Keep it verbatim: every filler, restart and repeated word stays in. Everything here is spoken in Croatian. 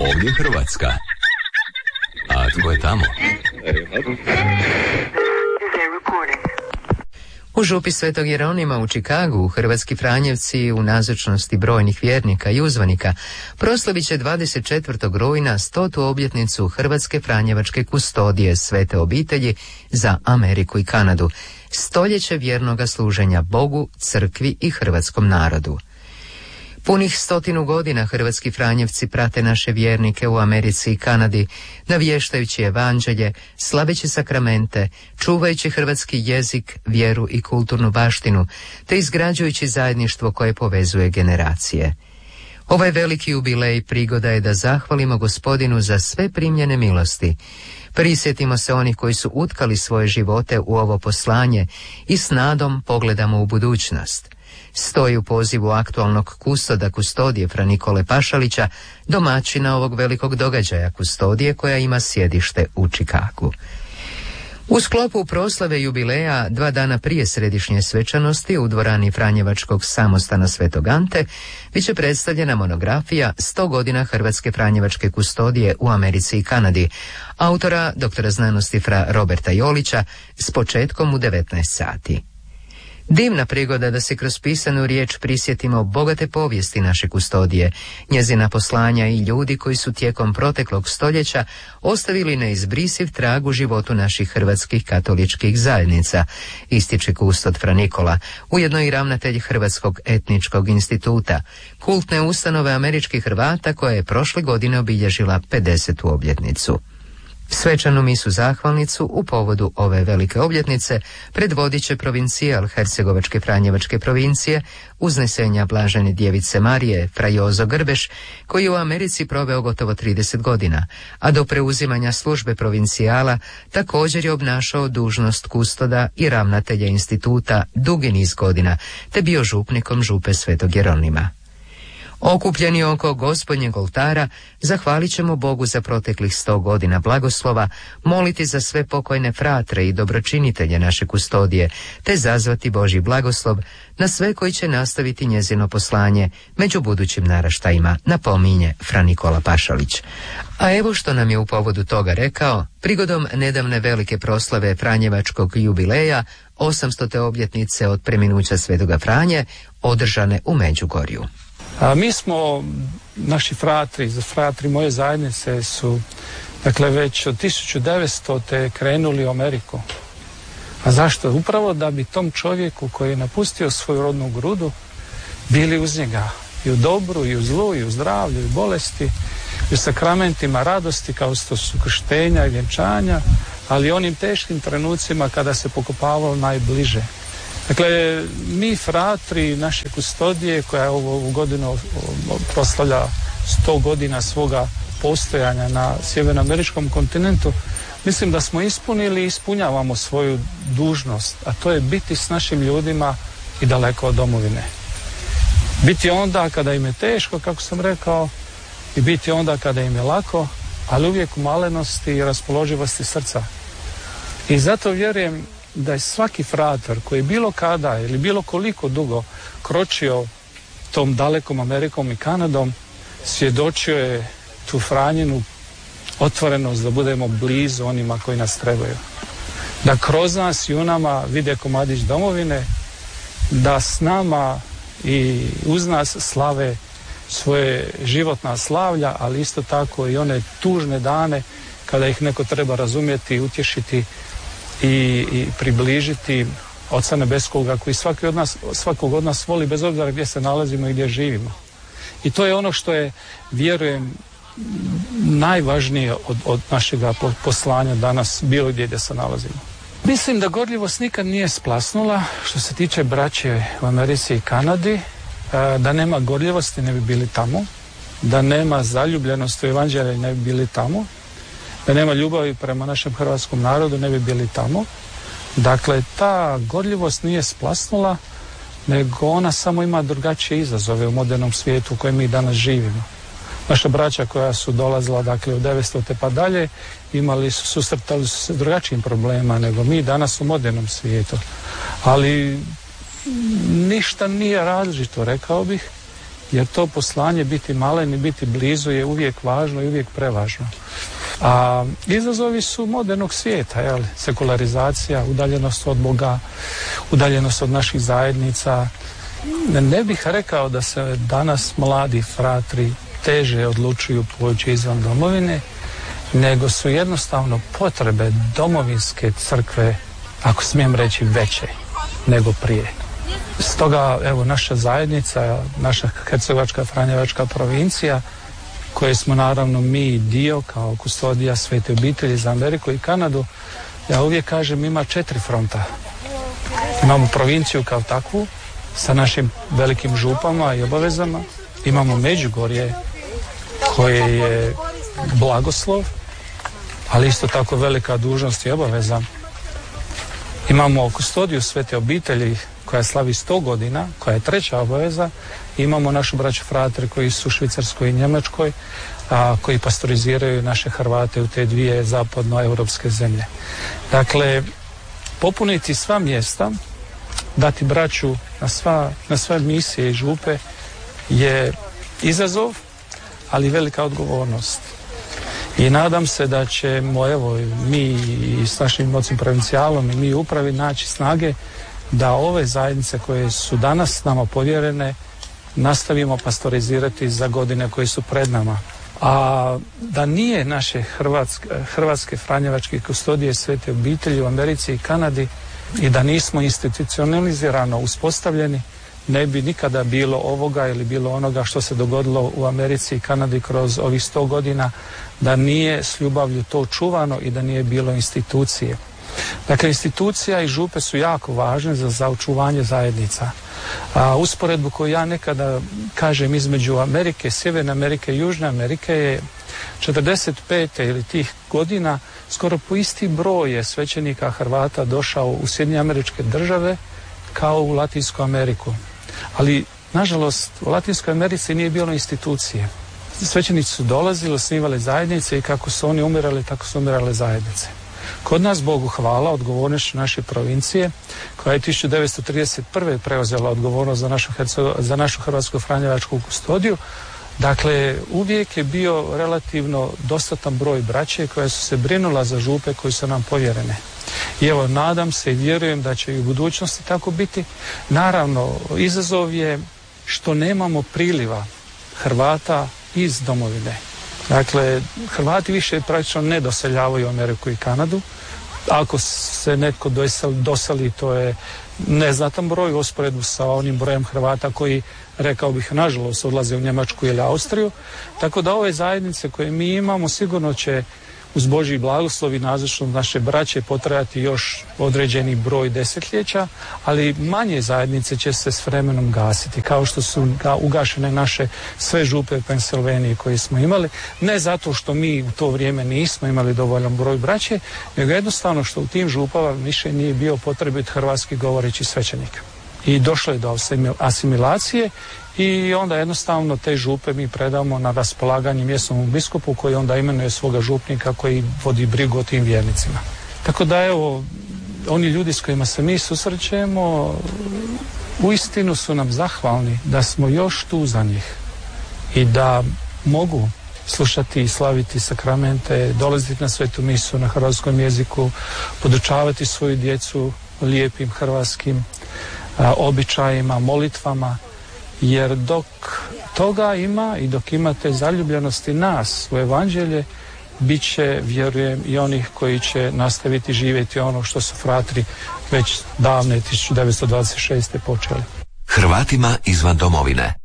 Ovdje je Hrvatska. A tko je tamo? U župi Svetog Jeronima u Čikagu hrvatski franjevci u nazočnosti brojnih vjernika i uzvanika proslavit će dvadeset četvrtog rujna stotu obljetnicu Hrvatske franjevačke kustodije Svete obitelji za Ameriku i Kanadu, stoljeće vjernoga služenja Bogu, crkvi i hrvatskom narodu. Punih stotinu godina hrvatski franjevci prate naše vjernike u Americi i Kanadi, navještajući evanđelje, slaveći sakramente, čuvajući hrvatski jezik, vjeru i kulturnu baštinu, te izgrađujući zajedništvo koje povezuje generacije. Ovaj veliki jubilej prigoda je da zahvalimo Gospodinu za sve primljene milosti. Prisjetimo se onih koji su utkali svoje živote u ovo poslanje i s nadom pogledamo u budućnost. Stoji u pozivu aktualnog kustoda kustodije fra Nikole Pašalića, domaćina ovog velikog događaja kustodije koja ima sjedište u Čikagu. U sklopu proslave jubileja, dva dana prije središnje svečanosti u dvorani Franjevačkog samostana Svetog Ante, bit će predstavljena monografija sto godina Hrvatske franjevačke kustodije u Americi i Kanadi, autora doktora znanosti fra Roberta Jolića, s početkom u devetnaest sati. Divna prigoda da se kroz pisanu riječ prisjetimo bogate povijesti naše kustodije, njezina poslanja i ljudi koji su tijekom proteklog stoljeća ostavili neizbrisiv trag u životu naših hrvatskih katoličkih zajednica, ističe kustod fra Nikola, ujedno i ravnatelj Hrvatskog etničkog instituta, kultne ustanove američkih Hrvata koja je prošle godine obilježila pedesetu obljetnicu. Svečanu misu zahvalnicu u povodu ove velike obljetnice predvodit će provincijal Hercegovačke franjevačke provincije Uznesenja Blažene djevice Marije fra Jozo Grbeš, koji je u Americi proveo gotovo trideset godina, a do preuzimanja službe provincijala također je obnašao dužnost kustoda i ravnatelja instituta dugi niz godina, te bio župnikom župe Svetog Jeronima. Okupljeni oko Gospodnjeg oltara, zahvalit ćemo Bogu za proteklih sto godina blagoslova, moliti za sve pokojne fratre i dobročinitelje naše kustodije, te zazvati Božji blagoslov na sve koji će nastaviti njezino poslanje među budućim naraštajima, napominje fra Nikola Pašalić. A evo što nam je u povodu toga rekao prigodom nedavne velike proslave Franjevačkog jubileja, osamstote obljetnice od preminuća Svetoga Franje, održane u Međugorju. A mi smo, naši fratri, fratri moje zajednice su, dakle, već od tisuću devetstote krenuli u Ameriku. A zašto? Upravo da bi tom čovjeku koji je napustio svoju rodnu grudu bili uz njega. I u dobru, i u zlu, i u zdravlju, i u bolesti, i u sakramentima radosti kao što su krštenja i vjenčanja, ali i onim teškim trenucima kada se pokopavalo najbliže. Dakle, mi fratri naše kustodije koja ovu godinu proslavlja sto godina svoga postojanja na sjevernoameričkom kontinentu, mislim da smo ispunili i ispunjavamo svoju dužnost, a to je biti s našim ljudima i daleko od domovine. Biti onda kada im je teško, kako sam rekao, i biti onda kada im je lako, ali uvijek u malenosti i raspoloživosti srca. I zato vjerujem da je svaki fratar koji bilo kada ili bilo koliko dugo kročio tom dalekom Amerikom i Kanadom, svjedočio je tu Franjinu otvorenost da budemo blizu onima koji nas trebaju. Da kroz nas i u nama vide komadić domovine, da s nama i uz nas slave svoje životna slavlja, ali isto tako i one tužne dane kada ih neko treba razumjeti i utješiti i, i približiti Oca Nebeskoga koji svaki od nas, svakog od nas voli bez obzira gdje se nalazimo i gdje živimo. I to je ono što je, vjerujem, najvažnije od, od našega poslanja danas bilo gdje gdje se nalazimo. Mislim da gorljivost nikad nije splasnula što se tiče braće u Americi i Kanadi, da nema gorljivosti ne bi bili tamo, da nema zaljubljenosti u evanđelje ne bi bili tamo, da nema ljubavi prema našem hrvatskom narodu ne bi bili tamo. Dakle, ta gorljivost nije splasnula, nego ona samo ima drugačije izazove u modernom svijetu u kojem mi danas živimo. Naša braća koja su dolazila, dakle, u devetstote pa dalje, imali su, susretali su se drugačijim problema nego mi danas u modernom svijetu. Ali ništa nije različito, rekao bih, jer to poslanje biti malen i biti blizu je uvijek važno i uvijek prevažno. A izazovi su modernog svijeta, jel? Sekularizacija, udaljenost od Boga, udaljenost od naših zajednica. Ne bih rekao da se danas mladi fratri teže odlučuju poći izvan domovine, nego su jednostavno potrebe domovinske crkve, ako smijem reći, veće nego prije. Stoga, evo, naša zajednica, naša Hercegovačka Franjevačka provincija, koje smo naravno mi dio kao kustodija Svete obitelji za Ameriku i Kanadu, ja uvijek kažem, ima četiri fronta. Imamo provinciju kao takvu, sa našim velikim župama i obavezama. Imamo Međugorje, koje je blagoslov, ali isto tako velika dužnost i obaveza. Imamo kustodiju Svete obitelji, koja slavi sto godina, koja je treća obaveza. Imamo našu braću fratre koji su u Švicarskoj i Njemačkoj, a koji pastoriziraju naše Hrvate u te dvije zapadnoevropske zemlje. Dakle, popuniti sva mjesta, dati braću na, sva, na sve misije i župe je izazov, ali velika odgovornost. I nadam se da ćemo, evo, mi i s našim mocim provincijalom i mi u upravi naći snage da ove zajednice koje su danas s nama povjerene nastavimo pastorizirati za godine koje su pred nama. A da nije naše Hrvatske, Hrvatske Franjevačke kustodije Svete obitelji u Americi i Kanadi i da nismo institucionalizirano uspostavljeni, ne bi nikada bilo ovoga ili bilo onoga što se dogodilo u Americi i Kanadi kroz ovih sto godina, da nije s ljubavlju to čuvano i da nije bilo institucije. Dakle, institucija i župe su jako važne za, za očuvanje zajednica. A usporedbu koju ja nekada kažem između Amerike, Sjeverne Amerike i Južne Amerike je četrdeset pete ili tih godina skoro po isti broj je svećenika Hrvata došao u Sjedinjene Američke Države kao u Latinsku Ameriku. Ali, nažalost, u Latinskoj Americi nije bilo institucije. Svećenici su dolazili, osnivali zajednice i kako su oni umirali, tako su umirale zajednice. Kod nas, Bogu hvala, odgovornošću naše provincije, koja je tisuću devetsto trideset prve preuzela odgovornost za našu, za našu Hrvatsku Franjevačku kustodiju. Dakle, uvijek je bio relativno dostatan broj braće koja su se brinula za župe koji su nam povjerene. I evo, nadam se i vjerujem da će i u budućnosti tako biti. Naravno, izazov je što nemamo priliva Hrvata iz domovine. Dakle, Hrvati više praktično ne doseljavaju Ameriku i Kanadu. Ako se netko doseli, to je neznatan broj u usporedbu sa onim brojem Hrvata koji, rekao bih, nažalost odlaze u Njemačku ili Austriju. Tako da ove zajednice koje mi imamo sigurno će uz Božji blagoslov i nazočnost naše braće potrajati još određeni broj desetljeća, ali manje zajednice će se s vremenom gasiti, kao što su ugašene naše sve župe u Pensilvaniji koje smo imali, ne zato što mi u to vrijeme nismo imali dovoljan broj braće, nego jednostavno što u tim župama više nije bio potrebit hrvatski govoreći svećenik. I došlo je do asimilacije i onda jednostavno te župe mi predamo na raspolaganje mjesnom biskupu koji onda imenuje svoga župnika koji vodi brigu o tim vjernicima. Tako da evo, oni ljudi s kojima se mi susrećemo uistinu su nam zahvalni da smo još tu za njih i da mogu slušati i slaviti sakramente, dolaziti na svetu misu na hrvatskom jeziku, podučavati svoju djecu lijepim hrvatskim a, običajima, molitvama, jer dok toga ima i dok imate zaljubljenosti nas u evanđelje, bit će, vjerujem, i onih koji će nastaviti živjeti ono što su fratri već davne tisuću devetsto dvadeset šeste počeli. Hrvatima izvan domovine.